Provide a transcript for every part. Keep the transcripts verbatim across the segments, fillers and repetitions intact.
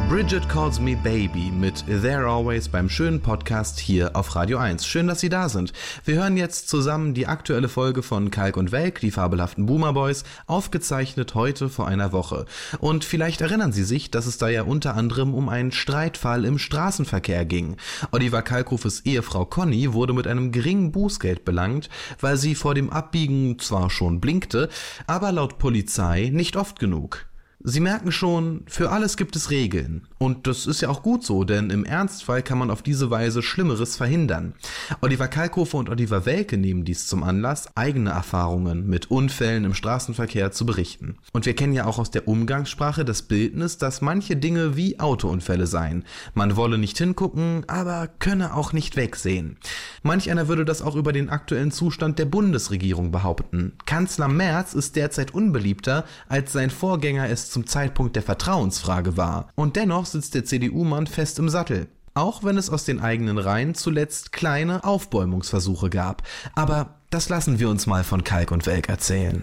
Bridget Calls Me Baby mit There Always beim schönen Podcast hier auf Radio eins. Schön, dass Sie da sind. Wir hören jetzt zusammen die aktuelle Folge von Kalk und Welk, die fabelhaften Boomer Boys, aufgezeichnet heute vor einer Woche. Und vielleicht erinnern Sie sich, dass es da ja unter anderem um einen Streitfall im Straßenverkehr ging. Oliver Kalkofes Ehefrau Conny wurde mit einem geringen Bußgeld belangt, weil sie vor dem Abbiegen zwar schon blinkte, aber laut Polizei nicht oft genug. Sie merken schon, für alles gibt es Regeln. Und das ist ja auch gut so, denn im Ernstfall kann man auf diese Weise Schlimmeres verhindern. Oliver Kalkofe und Oliver Welke nehmen dies zum Anlass, eigene Erfahrungen mit Unfällen im Straßenverkehr zu berichten. Und wir kennen ja auch aus der Umgangssprache das Bildnis, dass manche Dinge wie Autounfälle seien. Man wolle nicht hingucken, aber könne auch nicht wegsehen. Manch einer würde das auch über den aktuellen Zustand der Bundesregierung behaupten. Kanzler Merz ist derzeit unbeliebter, als sein Vorgänger es zum Zeitpunkt der Vertrauensfrage war. Und dennoch sitzt der C D U-Mann fest im Sattel. Auch wenn es aus den eigenen Reihen zuletzt kleine Aufbäumungsversuche gab. Aber das lassen wir uns mal von Kalk und Welk erzählen.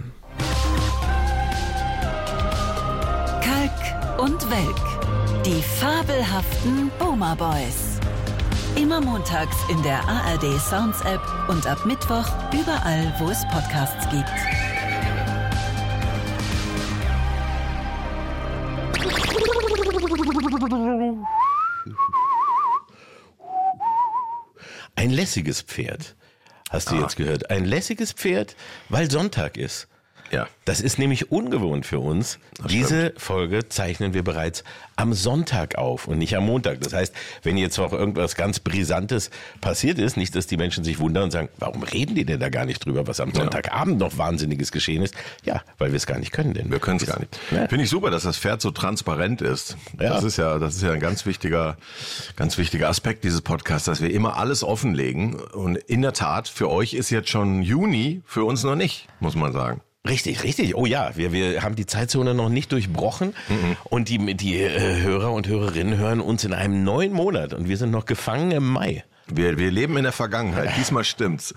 Kalk und Welk, die fabelhaften Boomer Boys. Immer montags in der A R D Sounds App und ab Mittwoch überall, wo es Podcasts gibt. Ein lässiges Pferd, hast du ah. jetzt gehört. Ein lässiges Pferd, weil Sonntag ist. Ja. Das ist nämlich ungewohnt für uns. Das Diese stimmt. Folge zeichnen wir bereits am Sonntag auf und nicht am Montag. Das heißt, wenn jetzt auch irgendwas ganz Brisantes passiert ist, nicht, dass die Menschen sich wundern und sagen, warum reden die denn da gar nicht drüber, was am Ja. Sonntagabend noch Wahnsinniges geschehen ist? Ja, weil wir es gar nicht können. Denn Wir können es gar nicht. Ja. Finde ich super, dass das Pferd so transparent ist. Ja. Das ist ja, das ist ja ein ganz wichtiger, ganz wichtiger Aspekt dieses Podcasts, dass wir immer alles offenlegen. Und in der Tat, für euch ist jetzt schon Juni, für uns noch nicht, muss man sagen. Richtig, richtig. Oh ja, wir, wir haben die Zeitzone noch nicht durchbrochen mhm. und die, die äh, Hörer und Hörerinnen hören uns in einem neuen Monat und wir sind noch gefangen im Mai. Wir, wir leben in der Vergangenheit. Diesmal stimmt's.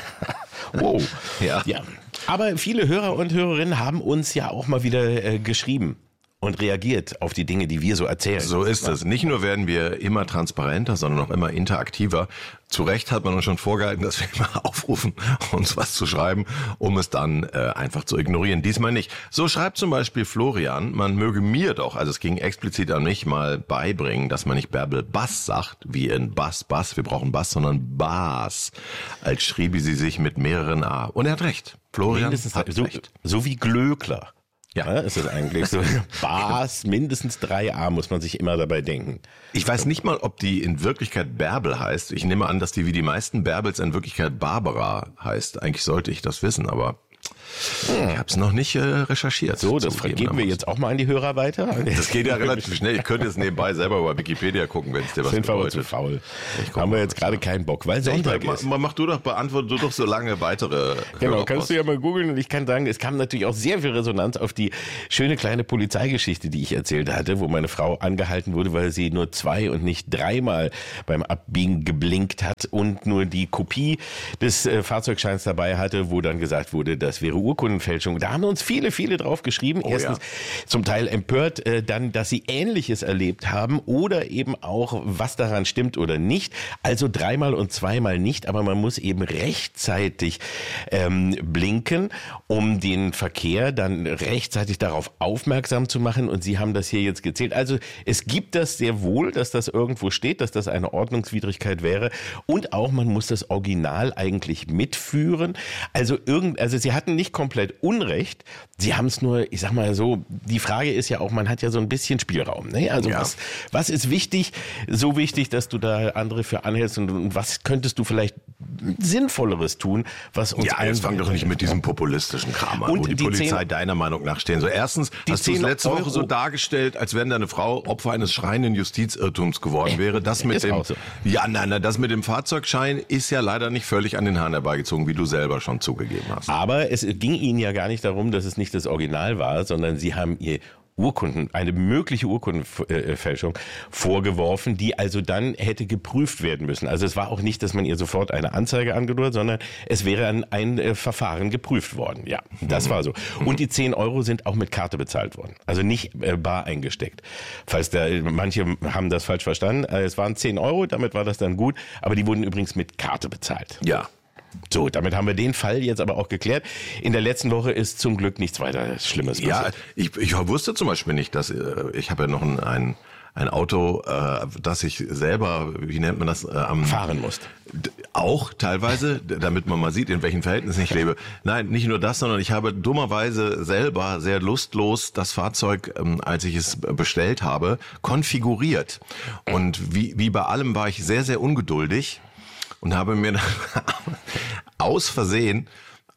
Wow. Ja. ja. Aber viele Hörer und Hörerinnen haben uns ja auch mal wieder äh, geschrieben und reagiert auf die Dinge, die wir so erzählen. So ist es. Nicht nur werden wir immer transparenter, sondern auch immer interaktiver. Zu Recht hat man uns schon vorgehalten, dass wir immer aufrufen, uns was zu schreiben, um es dann äh, einfach zu ignorieren. Diesmal nicht. So schreibt zum Beispiel Florian, man möge mir doch, also es ging explizit an mich, mal beibringen, dass man nicht Bärbel Bass sagt, wie in Bass, Bass, wir brauchen Bass, sondern Bass, als schriebe sie sich mit mehreren A. Und er hat recht. Florian Mindestens hat so, recht. so wie Glöckler. Ja. Ja, ist das eigentlich so. Bas, mindestens drei A muss man sich immer dabei denken. Ich weiß nicht mal, ob die in Wirklichkeit Bärbel heißt. Ich nehme an, dass die wie die meisten Bärbels in Wirklichkeit Barbara heißt. Eigentlich sollte ich das wissen, aber ich habe es noch nicht äh, recherchiert. So, das geben wir jetzt auch mal an die Hörer weiter. Das geht ja relativ schnell. Ich könnte jetzt nebenbei selber über Wikipedia gucken, wenn es dir was Sind wir aber bedeutet. zu faul. guck Haben wir mal, jetzt gerade keinen Bock, weil Sonntag mach, ist. mach, mach du doch, beantworte du doch so lange weitere Genau, Hörer kannst aus. du ja mal googeln und ich kann sagen, es kam natürlich auch sehr viel Resonanz auf die schöne kleine Polizeigeschichte, die ich erzählt hatte, wo meine Frau angehalten wurde, weil sie nur zwei und nicht dreimal beim Abbiegen geblinkt hat und nur die Kopie des äh, Fahrzeugscheins dabei hatte, wo dann gesagt wurde, das wäre Urkundenfälschung. Da haben uns viele, viele drauf geschrieben. Oh, Erstens ja. zum Teil empört, äh, dann, dass sie Ähnliches erlebt haben oder eben auch, was daran stimmt oder nicht. Also dreimal und zweimal nicht, aber man muss eben rechtzeitig ähm, blinken, um den Verkehr dann rechtzeitig darauf aufmerksam zu machen. Und Sie haben das hier jetzt gezählt. Also es gibt das sehr wohl, dass das irgendwo steht, dass das eine Ordnungswidrigkeit wäre. Und auch man muss das Original eigentlich mitführen. Also irgend, also Sie hatten nicht komplett Unrecht. Sie haben es nur, ich sag mal so, die Frage ist ja auch, man hat ja so ein bisschen Spielraum. Ne? Also Ja. was, was ist wichtig? So wichtig, dass du da andere für anhältst und, und was könntest du vielleicht Sinnvolleres tun, was uns Ja, jetzt fang doch nicht mit diesem populistischen Kram an, Und wo die, die Polizei zehn deiner Meinung nach stehen. So erstens Die hast du es zehn letzte Woche so Euro dargestellt, als wenn deine Frau Opfer eines schreienden Justizirrtums geworden wäre. Das mit Ist dem, auch so. ja, nein, nein, das mit dem Fahrzeugschein ist ja leider nicht völlig an den Haaren herbeigezogen, wie du selber schon zugegeben hast. Aber es ging Ihnen ja gar nicht darum, dass es nicht das Original war, sondern Sie haben Ihr Urkunden, eine mögliche Urkundenfälschung vorgeworfen, die also dann hätte geprüft werden müssen. Also es war auch nicht, dass man ihr sofort eine Anzeige angedroht, sondern es wäre ein, ein äh, Verfahren geprüft worden. Ja, das war so. Und die zehn Euro sind auch mit Karte bezahlt worden. Also nicht äh, bar eingesteckt. Falls da, manche haben das falsch verstanden. Äh, es waren zehn Euro, damit war das dann gut. Aber die wurden übrigens mit Karte bezahlt. Ja. So, damit haben wir den Fall jetzt aber auch geklärt. In der letzten Woche ist zum Glück nichts weiter Schlimmes passiert. Ja, ich, ich wusste zum Beispiel nicht, dass äh, ich habe ja noch ein, ein, ein Auto, äh, das ich selber, wie nennt man das? Äh, am fahren musst. Auch teilweise, damit man mal sieht, in welchen Verhältnissen ich lebe. Nein, nicht nur das, sondern ich habe dummerweise selber sehr lustlos das Fahrzeug, ähm, als ich es bestellt habe, konfiguriert. Und wie, wie bei allem war ich sehr, sehr ungeduldig. Und habe mir dann aus Versehen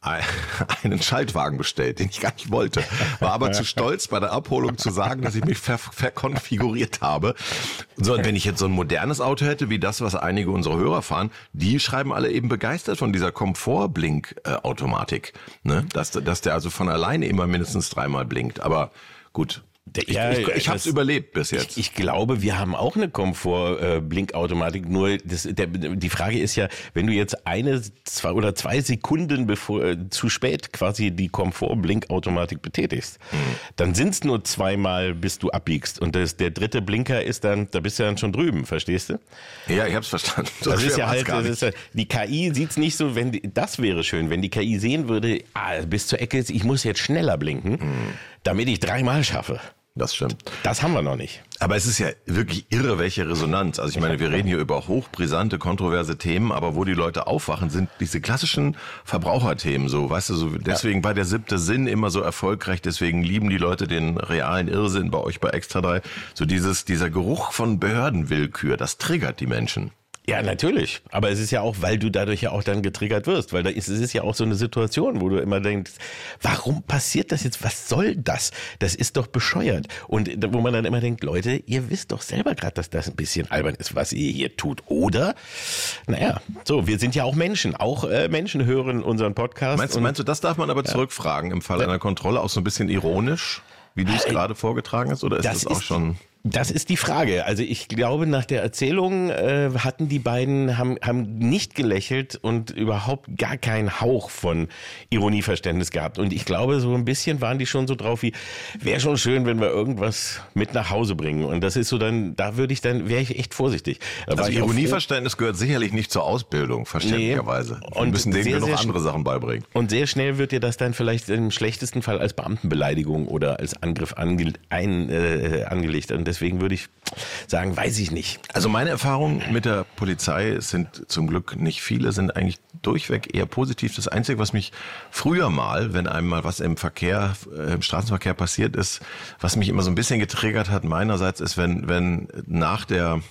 einen Schaltwagen bestellt, den ich gar nicht wollte. War aber zu stolz bei der Abholung zu sagen, dass ich mich ver- verkonfiguriert habe. So, und wenn ich jetzt so ein modernes Auto hätte, wie das, was einige unserer Hörer fahren, die schreiben alle eben begeistert von dieser Komfort-Blink-Automatik. Ne? Dass, dass der also von alleine immer mindestens dreimal blinkt. Aber gut. Ich, ja, ich, ich habe es überlebt bis jetzt. Ich, ich glaube, wir haben auch eine Komfort-Blinkautomatik. Nur das, der, die Frage ist ja, wenn du jetzt eine zwei oder zwei Sekunden bevor äh, zu spät quasi die Komfort-Blinkautomatik betätigst, mhm. dann sind es nur zweimal, bis du abbiegst. Und das, der dritte Blinker ist dann, da bist du dann schon drüben, verstehst du? Ja, ich habe es verstanden. So das ist ja halt, das ist ja, die K I sieht's nicht so, wenn die, das wäre schön, wenn die K I sehen würde, ah, bis zur Ecke, ich muss jetzt schneller blinken, mhm. damit ich dreimal schaffe. Das stimmt. Das haben wir noch nicht. Aber es ist ja wirklich irre, welche Resonanz. Also ich meine, wir reden hier über hochbrisante, kontroverse Themen, aber wo die Leute aufwachen, sind diese klassischen Verbraucherthemen. So, weißt du, so deswegen war der siebte Sinn immer so erfolgreich. Deswegen lieben die Leute den realen Irrsinn bei euch bei Extra drei. So dieses, dieser Geruch von Behördenwillkür, das triggert die Menschen. Ja, natürlich. Aber es ist ja auch, weil du dadurch ja auch dann getriggert wirst. Weil da ist, es ist ja auch so eine Situation, wo du immer denkst, warum passiert das jetzt? Was soll das? Das ist doch bescheuert. Und wo man dann immer denkt, Leute, ihr wisst doch selber gerade, dass das ein bisschen albern ist, was ihr hier tut. Oder? Naja, so, wir sind ja auch Menschen. Auch äh, Menschen hören unseren Podcast. Meinst du, meinst du, das darf man aber zurückfragen im Fall einer Kontrolle, auch so ein bisschen ironisch, wie du es gerade vorgetragen hast? Oder ist das, das auch schon... Das ist die Frage. Also ich glaube, nach der Erzählung äh, hatten die beiden, haben, haben nicht gelächelt und überhaupt gar keinen Hauch von Ironieverständnis gehabt. Und ich glaube, so ein bisschen waren die schon so drauf wie, wäre schon schön, wenn wir irgendwas mit nach Hause bringen. Und das ist so dann, da würde ich dann, wäre ich echt vorsichtig. Da also Ironieverständnis gehört sicherlich nicht zur Ausbildung, verständlicherweise. Nee. Und müssen denen sehr, noch andere Sachen beibringen. Und sehr schnell wird dir das dann vielleicht im schlechtesten Fall als Beamtenbeleidigung oder als Angriff ange, ein, äh, angelegt. Und deswegen würde ich sagen, weiß ich nicht. Also meine Erfahrungen mit der Polizei sind zum Glück nicht viele, sind eigentlich durchweg eher positiv. Das Einzige, was mich früher mal, wenn einem mal was im Verkehr, im Straßenverkehr passiert ist, was mich immer so ein bisschen getriggert hat meinerseits, ist, wenn, wenn nach der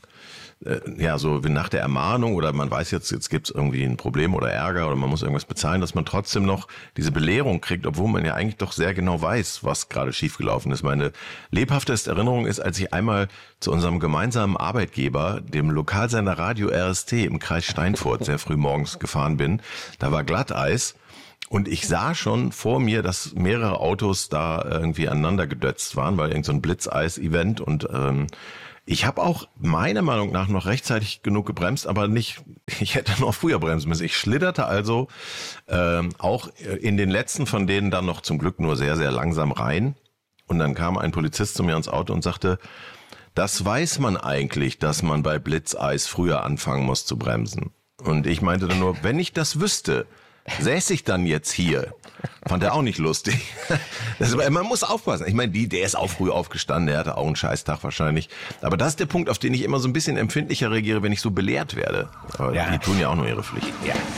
ja, so wie nach der Ermahnung oder man weiß jetzt, jetzt gibt's irgendwie ein Problem oder Ärger oder man muss irgendwas bezahlen, dass man trotzdem noch diese Belehrung kriegt, obwohl man ja eigentlich doch sehr genau weiß, was gerade schiefgelaufen ist. Meine lebhafteste Erinnerung ist, als ich einmal zu unserem gemeinsamen Arbeitgeber, dem Lokalsender Radio R S T im Kreis Steinfurt, sehr früh morgens gefahren bin. Da war Glatteis. Und ich sah schon vor mir, dass mehrere Autos da irgendwie aneinander gedötzt waren, weil irgend so ein Blitzeis-Event und ähm, ich habe auch meiner Meinung nach noch rechtzeitig genug gebremst, aber nicht, ich hätte noch früher bremsen müssen. Ich schlitterte also ähm, auch in den letzten von denen dann noch zum Glück nur sehr, sehr langsam rein. Und dann kam ein Polizist zu mir ans Auto und sagte, das weiß man eigentlich, dass man bei Blitzeis früher anfangen muss zu bremsen. Und ich meinte dann nur, wenn ich das wüsste, säße ich dann jetzt hier. Fand er auch nicht lustig. Das ist, man muss aufpassen. Ich meine, die, der ist auch früh aufgestanden, der hatte auch einen Scheißtag wahrscheinlich. Aber das ist der Punkt, auf den ich immer so ein bisschen empfindlicher reagiere, wenn ich so belehrt werde. Aber ja. Die tun ja auch nur ihre Pflicht. Ja.